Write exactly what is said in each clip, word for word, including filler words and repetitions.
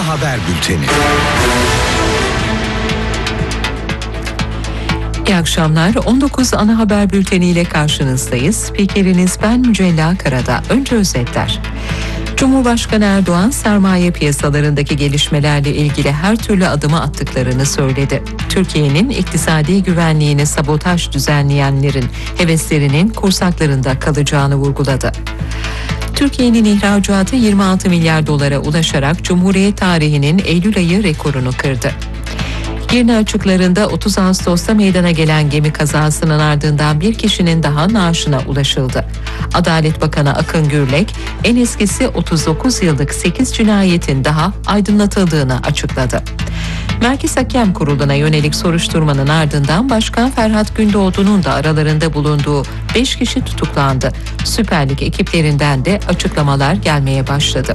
Ana Haber Bülteni. İyi akşamlar. on dokuz Ana Haber Bülteni ile karşınızdayız. Spikeriniz ben Mücella Karada. Önce özetler. Cumhurbaşkanı Erdoğan sermaye piyasalarındaki gelişmelerle ilgili her türlü adımı attıklarını söyledi. Türkiye'nin iktisadi güvenliğini sabotaj düzenleyenlerin heveslerinin kursaklarında kalacağını vurguladı. Türkiye'nin ihracatı yirmi altı milyar dolara ulaşarak Cumhuriyet tarihinin Eylül ayı rekorunu kırdı. Girne açıklarında otuz Ağustos'ta meydana gelen gemi kazasının ardından bir kişinin daha naaşına ulaşıldı. Adalet Bakanı Akın Gürlek, en eskisi otuz dokuz yıllık sekiz cinayetin daha aydınlatıldığını açıkladı. Merkez Hakem Kurulu'na yönelik soruşturmanın ardından Başkan Ferhat Gündoğdu'nun da aralarında bulunduğu beş kişi tutuklandı. Süper Lig ekiplerinden de açıklamalar gelmeye başladı.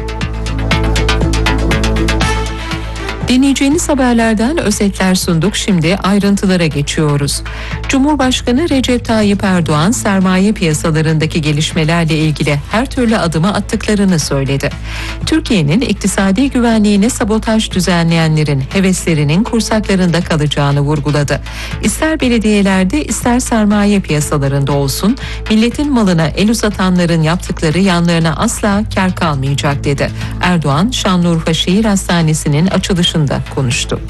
Dinleyeceğiniz haberlerden özetler sunduk. Şimdi ayrıntılara geçiyoruz. Cumhurbaşkanı Recep Tayyip Erdoğan sermaye piyasalarındaki gelişmelerle ilgili her türlü adımı attıklarını söyledi. Türkiye'nin iktisadi güvenliğine sabotaj düzenleyenlerin heveslerinin kursaklarında kalacağını vurguladı. İster belediyelerde ister sermaye piyasalarında olsun milletin malına el uzatanların yaptıkları yanlarına asla kar kalmayacak dedi. Erdoğan Şanlıurfa Şehir Hastanesi'nin açılışında konuştu.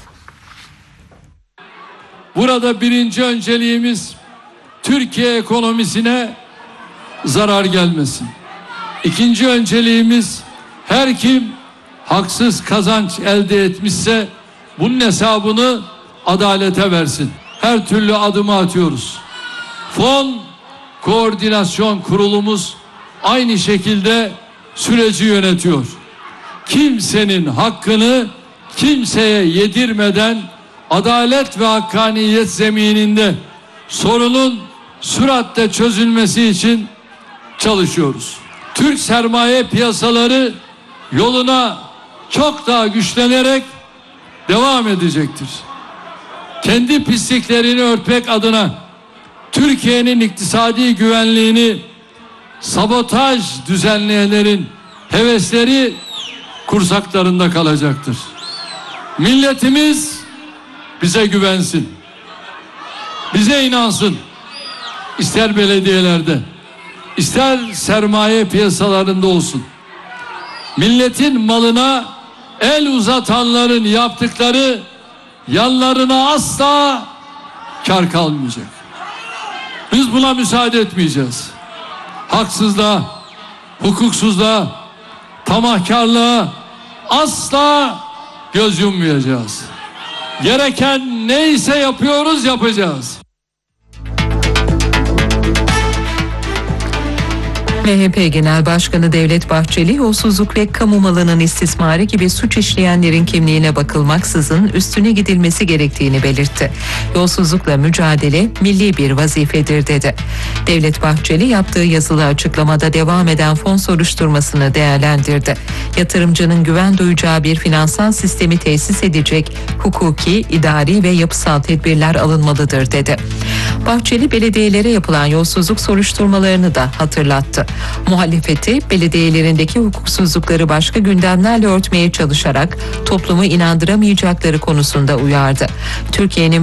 Burada birinci önceliğimiz Türkiye ekonomisine zarar gelmesin. İkinci önceliğimiz her kim haksız kazanç elde etmişse bunun hesabını adalete versin. Her türlü adımı atıyoruz. Fon Koordinasyon Kurulumuz aynı şekilde süreci yönetiyor. Kimsenin hakkını kimseye yedirmeden adalet ve hakkaniyet zemininde sorunun süratle çözülmesi için çalışıyoruz. Türk sermaye piyasaları yoluna çok daha güçlenerek devam edecektir. Kendi pisliklerini örtmek adına Türkiye'nin iktisadi güvenliğini sabotaj düzenleyenlerin hevesleri kursaklarında kalacaktır. Milletimiz bize güvensin. Bize inansın. İster belediyelerde, ister sermaye piyasalarında olsun. Milletin malına el uzatanların yaptıkları yanlarına asla kar kalmayacak. Biz buna müsaade etmeyeceğiz. Haksızlığa, hukuksuzluğa, tamahkarlığa asla göz yummayacağız. Gereken neyse yapıyoruz, yapacağız. M H P Genel Başkanı Devlet Bahçeli, yolsuzluk ve kamu malının istismarı gibi suç işleyenlerin kimliğine bakılmaksızın üstüne gidilmesi gerektiğini belirtti. Yolsuzlukla mücadele milli bir vazifedir dedi. Devlet Bahçeli yaptığı yazılı açıklamada devam eden fon soruşturmasını değerlendirdi. Yatırımcının güven duyacağı bir finansal sistemi tesis edecek hukuki, idari ve yapısal tedbirler alınmalıdır dedi. Bahçeli belediyelere yapılan yolsuzluk soruşturmalarını da hatırlattı. Muhalefeti belediyelerindeki hukuksuzlukları başka gündemlerle örtmeye çalışarak toplumu inandıramayacakları konusunda uyardı. Türkiye'nin